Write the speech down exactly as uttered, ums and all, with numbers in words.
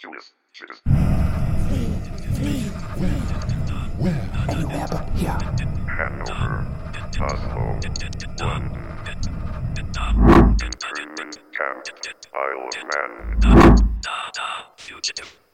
Julius, Julius. Flee, flee, flee. Where? Anywhere but here. Hanover, Oslo, London. Internment camp, Isle of Man. Fugitive.